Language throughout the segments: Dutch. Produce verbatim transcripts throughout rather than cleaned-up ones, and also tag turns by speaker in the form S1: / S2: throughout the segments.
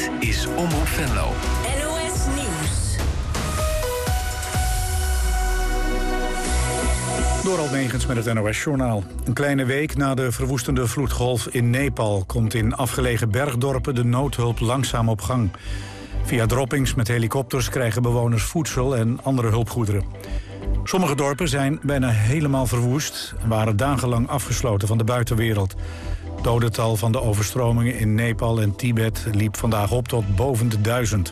S1: Dit is Omroep Venlo.
S2: N O S Nieuws.
S3: Dorald Megens met het N O S-journaal. Een kleine week na de verwoestende vloedgolf in Nepal komt in afgelegen bergdorpen de noodhulp langzaam op gang. Via droppings met helikopters krijgen bewoners voedsel en andere hulpgoederen. Sommige dorpen zijn bijna helemaal verwoest en waren dagenlang afgesloten van de buitenwereld. Het dodental van de overstromingen in Nepal en Tibet liep vandaag op tot boven de duizend.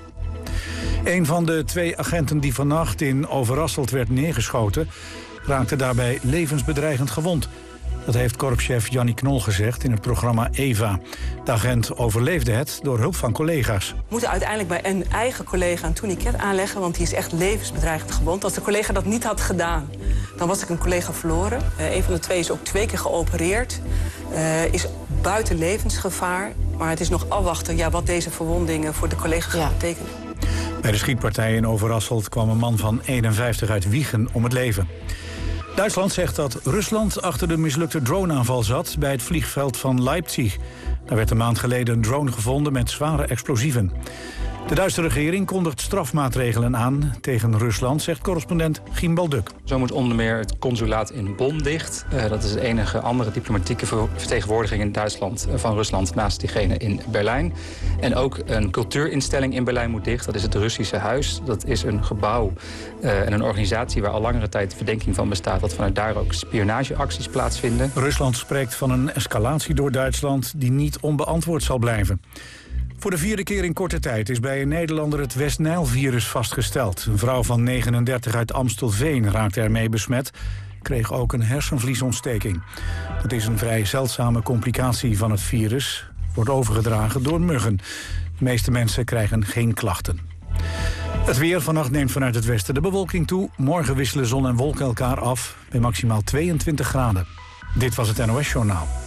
S3: Een van de twee agenten die vannacht in Overasselt werd neergeschoten raakte daarbij levensbedreigend gewond. Dat heeft korpschef Jannie Knol gezegd in het programma Eva. De agent overleefde het door hulp van collega's.
S4: We moeten uiteindelijk bij een eigen collega een tourniquet aanleggen, want die is echt levensbedreigend gewond. Als de collega dat niet had gedaan, dan was ik een collega verloren. Uh, een van de twee is ook twee keer geopereerd. Uh, is buiten levensgevaar. Maar het is nog afwachten ja, wat deze verwondingen voor de collega's gaan ja. betekenen.
S3: Bij de schietpartij in Overasselt kwam een man van eenenvijftig uit Wijchen om het leven. Duitsland zegt dat Rusland achter de mislukte droneaanval zat bij het vliegveld van Leipzig. Daar werd een maand geleden een drone gevonden met zware explosieven. De Duitse regering kondigt strafmaatregelen aan tegen Rusland, zegt correspondent Giem Balduk.
S5: Zo moet onder meer het consulaat in Bonn dicht. Uh, dat is de enige andere diplomatieke vertegenwoordiging in Duitsland uh, van Rusland naast diegene in Berlijn. En ook een cultuurinstelling in Berlijn moet dicht. Dat is het Russische Huis. Dat is een gebouw uh, en een organisatie waar al langere tijd verdenking van bestaat dat vanuit daar ook spionageacties plaatsvinden.
S3: Rusland spreekt van een escalatie door Duitsland die niet onbeantwoord zal blijven. Voor de vierde keer in korte tijd is bij een Nederlander het West-Nijl-virus vastgesteld. Een vrouw van negenendertig uit Amstelveen raakte ermee besmet, kreeg ook een hersenvliesontsteking. Dat is een vrij zeldzame complicatie van het virus, wordt overgedragen door muggen. De meeste mensen krijgen geen klachten. Het weer vannacht neemt vanuit het westen de bewolking toe. Morgen wisselen zon en wolken elkaar af bij maximaal tweeëntwintig graden. Dit was het N O S-journaal.